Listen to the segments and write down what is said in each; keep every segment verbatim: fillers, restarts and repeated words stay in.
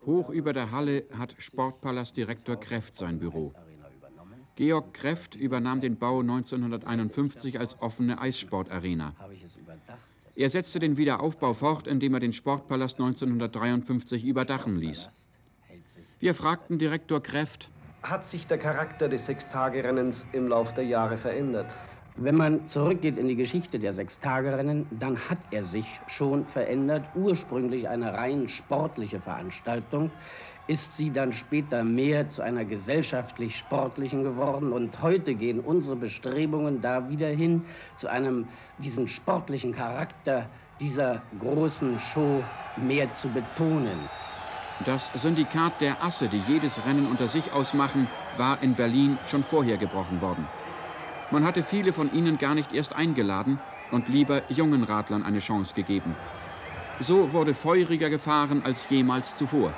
Hoch über der Halle hat Sportpalastdirektor Krefft sein Büro. Georg Krefft übernahm den Bau neunzehnhunderteinundfünfzig als offene Eissportarena. Er setzte den Wiederaufbau fort, indem er den Sportpalast neunzehnhundertdreiundfünfzig überdachen ließ. Wir fragten Direktor Krefft: Hat sich der Charakter des Sechstagerennens im Lauf der Jahre verändert? Wenn man zurückgeht in die Geschichte der Sechstagerennen, dann hat er sich schon verändert. Ursprünglich eine rein sportliche Veranstaltung, ist sie dann später mehr zu einer gesellschaftlich-sportlichen geworden. Und heute gehen unsere Bestrebungen da wieder hin, zu einem, diesen sportlichen Charakter dieser großen Show mehr zu betonen. Das Syndikat der Asse, die jedes Rennen unter sich ausmachen, war in Berlin schon vorher gebrochen worden. Man hatte viele von ihnen gar nicht erst eingeladen und lieber jungen Radlern eine Chance gegeben. So wurde feuriger gefahren als jemals zuvor.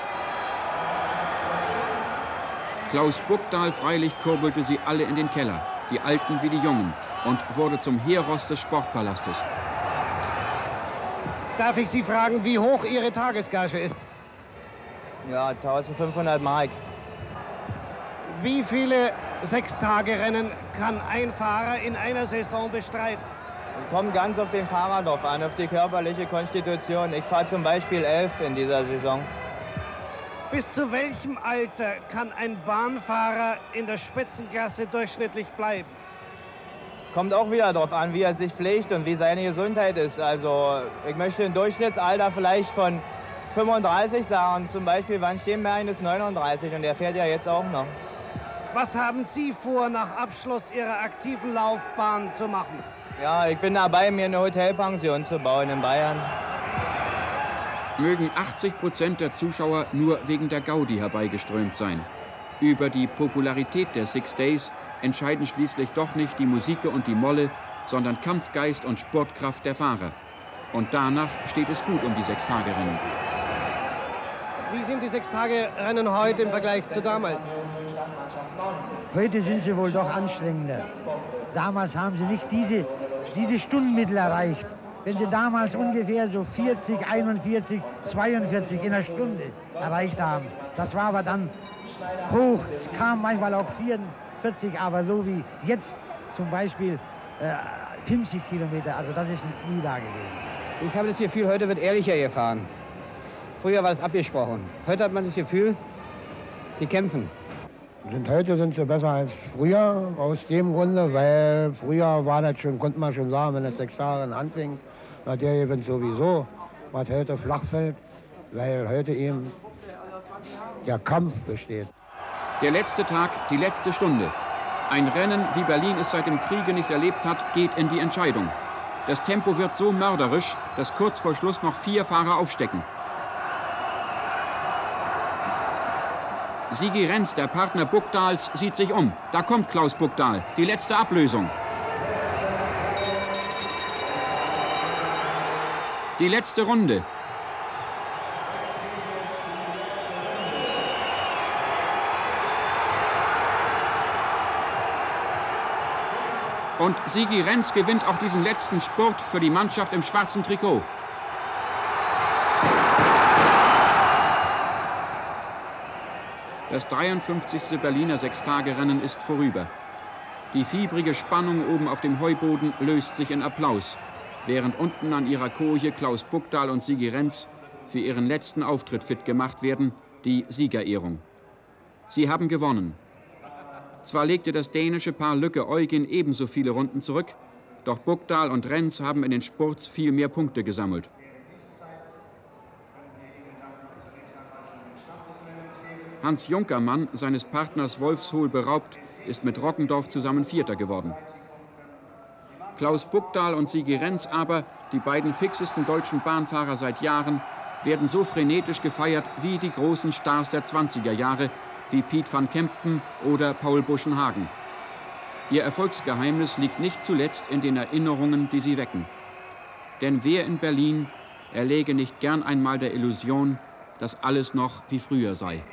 Klaus Bugdahl freilich kurbelte sie alle in den Keller, die Alten wie die Jungen, und wurde zum Heros des Sportpalastes. Darf ich Sie fragen, wie hoch Ihre Tagesgage ist? Ja, eintausendfünfhundert Mark. Wie viele Sechstagerennen kann ein Fahrer in einer Saison bestreiten? Kommt ganz auf den Fahrer drauf an, auf die körperliche Konstitution. Ich fahre zum Beispiel elf in dieser Saison. Bis zu welchem Alter kann ein Bahnfahrer in der Spitzenklasse durchschnittlich bleiben? Kommt auch wieder darauf an, wie er sich pflegt und wie seine Gesundheit ist. Also ich möchte ein Durchschnittsalter vielleicht von fünfunddreißig sagen. Zum Beispiel Van Steenbergen ist neununddreißig und der fährt ja jetzt auch noch. Was haben Sie vor, nach Abschluss Ihrer aktiven Laufbahn zu machen? Ja, ich bin dabei, mir eine Hotelpension zu bauen in Bayern. Mögen achtzig Prozent der Zuschauer nur wegen der Gaudi herbeigeströmt sein. Über die Popularität der Six Days entscheiden schließlich doch nicht die Musik und die Molle, sondern Kampfgeist und Sportkraft der Fahrer. Und danach steht es gut um die Sechstagerennen. Wie sind die Sechstagerennen heute im Vergleich zu damals? Heute sind sie wohl doch anstrengender. Damals haben sie nicht diese, diese Stundenmittel erreicht. Wenn sie damals ungefähr so vierzig, einundvierzig, zweiundvierzig in einer Stunde erreicht haben, das war aber dann hoch. Es kam manchmal auch vierundvierzig, aber so wie jetzt zum Beispiel äh, fünfzig Kilometer, also das ist nie da gewesen. Ich habe das Gefühl, heute wird ehrlicher gefahren. Früher war das abgesprochen. Heute hat man das Gefühl, sie kämpfen. Sind heute sind sie besser als früher, aus dem Grunde, weil früher war das schon, konnte man schon sagen, wenn das sechs Jahre anfängt, na der gewinnt sowieso, was heute flach fällt, weil heute eben der Kampf besteht. Der letzte Tag, die letzte Stunde. Ein Rennen, wie Berlin es seit dem Kriege nicht erlebt hat, geht in die Entscheidung. Das Tempo wird so mörderisch, dass kurz vor Schluss noch vier Fahrer aufstecken. Sigi Renz, der Partner Bugdahls, sieht sich um. Da kommt Klaus Bugdahl, die letzte Ablösung. Die letzte Runde. Und Sigi Renz gewinnt auch diesen letzten Spurt für die Mannschaft im schwarzen Trikot. Das dreiundfünfzigste Berliner Sechstagerennen ist vorüber. Die fiebrige Spannung oben auf dem Heuboden löst sich in Applaus, während unten an ihrer Koje Klaus Bugdahl und Sigi Renz für ihren letzten Auftritt fit gemacht werden, die Siegerehrung. Sie haben gewonnen. Zwar legte das dänische Paar Lücke Eugen ebenso viele Runden zurück, doch Bugdahl und Renz haben in den Spurts viel mehr Punkte gesammelt. Hans Junkermann, seines Partners Wolfshohl beraubt, ist mit Roggendorf zusammen Vierter geworden. Klaus Bugdahl und Sigi Renz aber, die beiden fixesten deutschen Bahnfahrer seit Jahren, werden so frenetisch gefeiert wie die großen Stars der zwanziger Jahre, wie Piet van Kempen oder Paul Buschenhagen. Ihr Erfolgsgeheimnis liegt nicht zuletzt in den Erinnerungen, die sie wecken. Denn wer in Berlin erläge nicht gern einmal der Illusion, dass alles noch wie früher sei.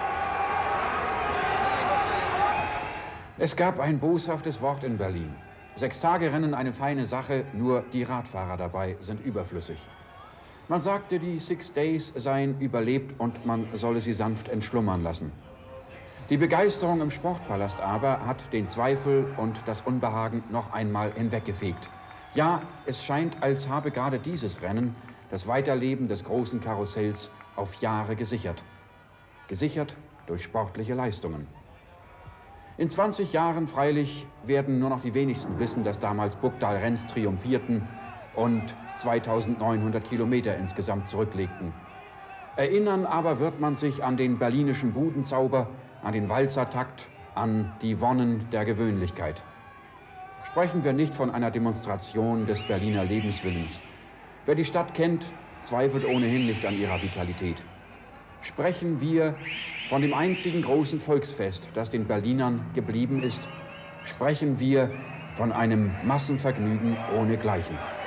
Es gab ein boshaftes Wort in Berlin. Sechstagerennen eine feine Sache, nur die Radfahrer dabei sind überflüssig. Man sagte, die Six Days seien überlebt und man solle sie sanft entschlummern lassen. Die Begeisterung im Sportpalast aber hat den Zweifel und das Unbehagen noch einmal hinweggefegt. Ja, es scheint, als habe gerade dieses Rennen das Weiterleben des großen Karussells auf Jahre gesichert. Gesichert durch sportliche Leistungen. In zwanzig Jahren freilich werden nur noch die wenigsten wissen, dass damals Bugdahl-Renns triumphierten und zweitausendneunhundert Kilometer insgesamt zurücklegten. Erinnern aber wird man sich an den berlinischen Budenzauber, an den Walzertakt, an die Wonnen der Gewöhnlichkeit. Sprechen wir nicht von einer Demonstration des Berliner Lebenswillens. Wer die Stadt kennt, zweifelt ohnehin nicht an ihrer Vitalität. Sprechen wir von dem einzigen großen Volksfest, das den Berlinern geblieben ist. Sprechen wir von einem Massenvergnügen ohnegleichen.